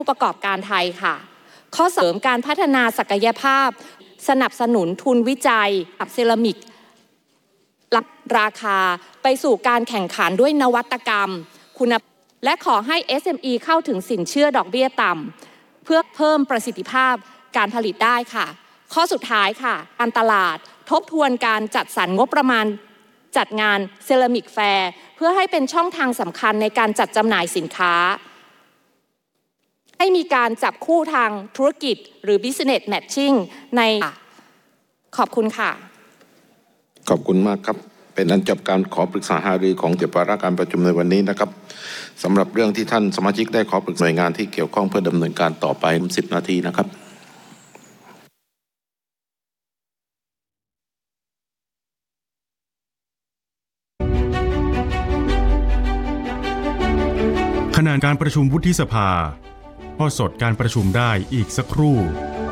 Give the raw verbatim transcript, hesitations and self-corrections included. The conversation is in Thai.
ผู้ประกอบการไทยค่ะข้อเสริมการพัฒนาศักยภาพสนับสนุนทุนวิจัยกับเซรามิกรับราคาไปสู่การแข่งขันด้วยนวัตกรรมคุณภาพและขอให้ เอส เอ็ม อี เข้าถึงสินเชื่อดอกเบี้ยต่ำเพื่อเพิ่มประสิทธิภาพการผลิตได้ค่ะข้อสุดท้ายค่ะการตลาดทบทวนการจัดสรรงบประมาณจัดงานเซรามิกแฟร์เพื่อให้เป็นช่องทางสำคัญในการจัดจำหน่ายสินค้าให้มีการจับคู่ทางธุรกิจหรือ business matching ในขอบคุณค่ะขอบคุณมากครับเป็นอันจบการขอปรึกษาหารือของเกี่ยวกับการประชุมในวันนี้นะครับสำหรับเรื่องที่ท่านสมาชิกได้ขอปรึกษาหน่วยงานที่เกี่ยวข้องเพื่อดำเนินการต่อไปสิบนาทีนะครับขณะการประชุมวุฒิสภาทอดสดการประชุมได้อีกสักครู่